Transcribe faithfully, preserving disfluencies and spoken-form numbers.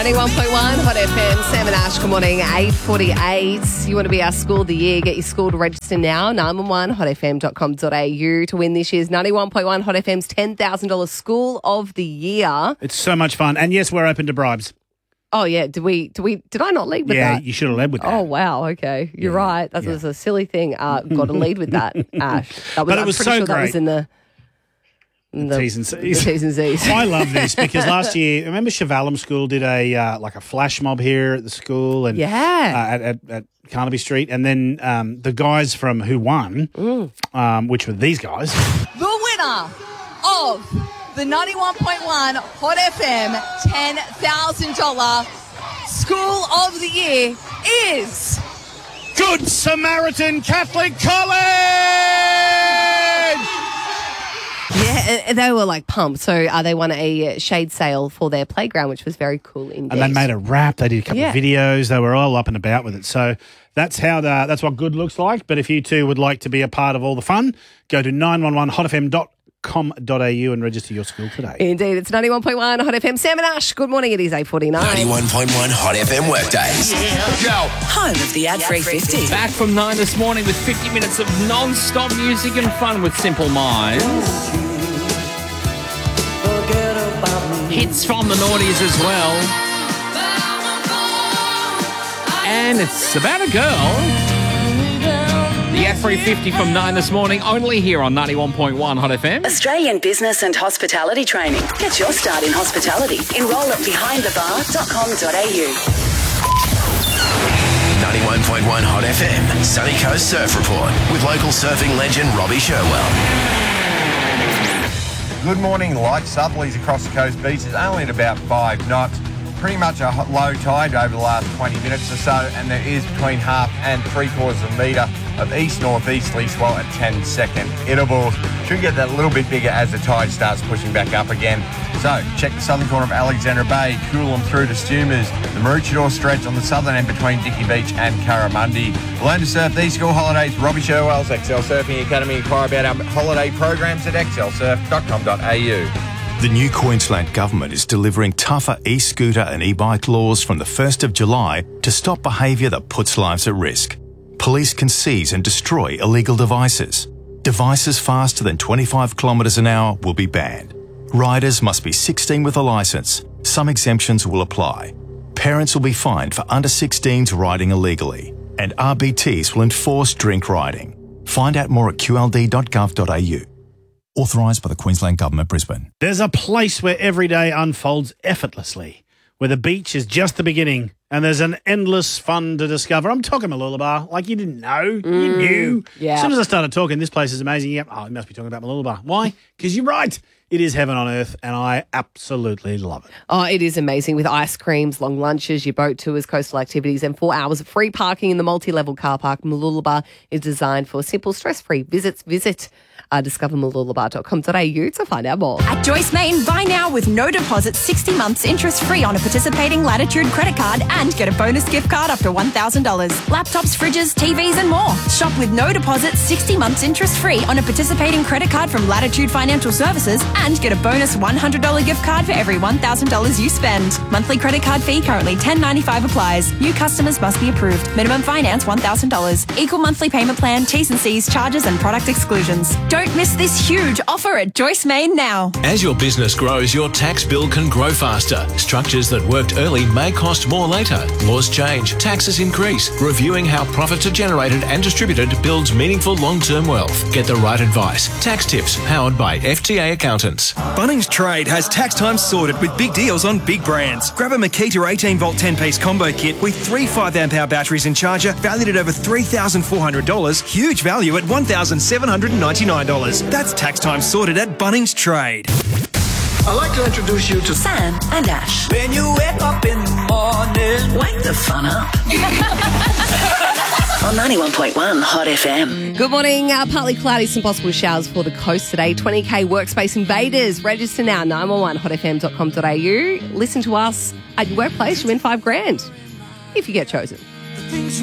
ninety-one point one Hot F M, Sam and Ash, good morning, eight forty-eight. You want to be our school of the year, get your school to register now, nine one one hot f m dot com dot a u to win this year's ninety-one point one Hot F M's ten thousand dollars School of the Year. It's so much fun. And yes, we're open to bribes. Oh, yeah. Did we? Did we? Did I not lead with yeah, that? you should have led with that. Oh, wow. Okay. You're Yeah, right. That yeah. was a silly thing. Uh, got to lead with that, Ash. That was, But it I'm was pretty so sure that was great. in the... in The T's and C's. The T's and C's. I love this because last year, remember Chevalum School did a uh, like a flash mob here at the school and Yeah. uh, at, at, at Carnaby Street, and then um, the guys from who won, Mm. um, which were these guys. The winner of the ninety-one point one Hot F M ten thousand dollars School of the Year is... Good Samaritan Catholic College! Yeah, they were like pumped. So uh, they won a shade sale for their playground, which was very cool indeed. And they made a rap. They did a couple Yeah. of videos. They were all up and about with it. So that's how the, that's what good looks like. But if you too would like to be a part of all the fun, go to nine one one hot f m dot com dot a u and register your school today. Indeed, it's ninety-one point one Hot F M. Sam and Ash, good morning. It is eight forty-nine. ninety-one point one Hot F M Workdays. Go! Home of the ad-free fifty. Back from nine this morning with fifty minutes of non-stop music and fun with Simple Minds. Hits from the noughties as well. And it's about a girl. The ad-free fifty from nine this morning, only here on ninety-one point one Hot F M. Australian Business and Hospitality Training. Get your start in hospitality. Enrol at behind the bar dot com dot a u. ninety-one point one Hot F M. Sunny Coast Surf Report with local surfing legend Robbie Sherwell. Good morning. Light southerlies across the coast beaches, only at about five knots. Pretty much a hot- low tide over the last twenty minutes or so, and there is between half and three quarters of a metre of east-northeasterly swell at ten second intervals. Should get that a little bit bigger as the tide starts pushing back up again. So, check the southern corner of Alexandra Bay, Coolum through to Stumas, the Maroochydore stretch on the southern end between Dickey Beach and Curramundi. Learn to surf these school holidays. Robbie Sherwell's X L Surfing Academy. Inquire about our holiday programs at x l surf dot com dot a u. The new Queensland Government is delivering tougher e-scooter and e-bike laws from the first of July to stop behaviour that puts lives at risk. Police can seize and destroy illegal devices. Devices faster than twenty-five kilometres an hour will be banned. Riders must be sixteen with a licence. Some exemptions will apply. Parents will be fined for under sixteens riding illegally. And R B Ts will enforce drink riding. Find out more at q l d dot gov dot a u. Authorised by the Queensland Government, Brisbane. There's a place where every day unfolds effortlessly, where the beach is just the beginning and there's an endless fun to discover. I'm talking Mooloolaba, like you didn't know. You knew. yeah. As soon as I started talking, this place is amazing. Yep. Oh, you must be talking about Mooloolaba. Why? Because you're right. It is heaven on earth, and I absolutely love it. Oh, it is amazing with ice creams, long lunches, your boat tours, coastal activities, and four hours of free parking in the multi-level car park. Mooloolaba is designed for simple, stress-free visits. Visit uh, discover mooloolaba dot com dot a u to find out more. At Joyce Main, buy now with no deposit, sixty months interest-free on a participating Latitude credit card and get a bonus gift card up to one thousand dollars. Laptops, fridges, T Vs and more. Shop with no deposit, sixty months interest-free on a participating credit card from Latitude Financial Services and get a bonus one hundred dollars gift card for every one thousand dollars you spend. Monthly credit card fee currently ten ninety-five applies. New customers must be approved. Minimum finance one thousand dollars. Equal monthly payment plan, T's and C's, charges and product exclusions. Don't miss this huge offer at Joyce Main now. As your business grows, your tax bill can grow faster. Structures that worked early may cost more later. Laws change, taxes increase. Reviewing how profits are generated and distributed builds meaningful long-term wealth. Get the right advice. Tax tips powered by F T A accountants. Bunnings Trade has tax time sorted with big deals on big brands. Grab a Makita eighteen volt ten piece combo kit with three five amp hour batteries and charger valued at over three thousand four hundred dollars. Huge value at one thousand seven hundred ninety-nine dollars. That's tax time sorted at Bunnings Trade. I'd like to introduce you to Sam and Ash. When you wake up in the morning, Wake the fun up. On ninety-one point one Hot F M. Good morning. Uh, partly cloudy, some possible showers for the coast today. twenty K workspace invaders. Register now, nine one one hot f m dot com dot a u. Listen to us at your workplace. You win five grand if you get chosen. the things you